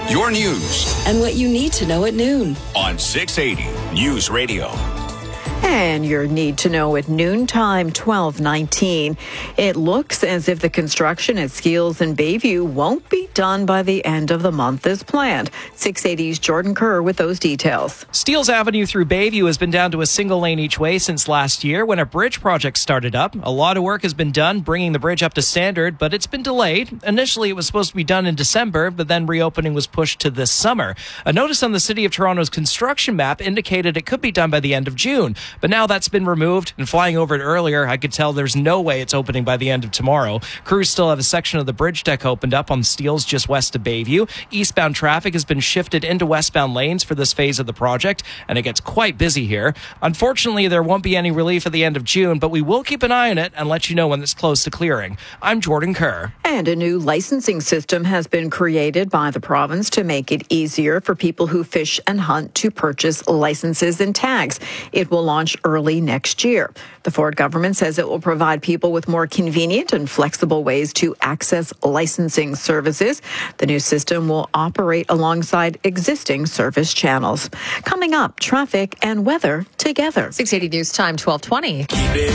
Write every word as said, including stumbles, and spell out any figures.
Your news. And what you need to know at noon. On six eighty News Radio. And your need to know at noontime, twelve nineteen. It looks as if the construction at Skeels and Bayview won't be done by the end of the month as planned. six eighty's Jordan Kerr with those details. Steeles Avenue through Bayview has been down to a single lane each way since last year when a bridge project started up. A lot of work has been done bringing the bridge up to standard, but it's been delayed. Initially, it was supposed to be done in December, but then reopening was pushed to this summer. A notice on the City of Toronto's construction map indicated it could be done by the end of June. But now that's been removed, and flying over it earlier, I could tell there's no way it's opening by the end of tomorrow. Crews still have a section of the bridge deck opened up on Steeles just west of Bayview. Eastbound traffic has been shifted into westbound lanes for this phase of the project, and it gets quite busy here. Unfortunately, there won't be any relief at the end of June, but we will keep an eye on it and let you know when it's close to clearing. I'm Jordan Kerr. And a new licensing system has been created by the province to make it easier for people who fish and hunt to purchase licenses and tags. It will launch early next year. The Ford government says it will provide people with more convenient and flexible ways to access licensing services. The new system will operate alongside existing service channels. Coming up, traffic and weather together. six eighty News Time, twelve twenty. Keep it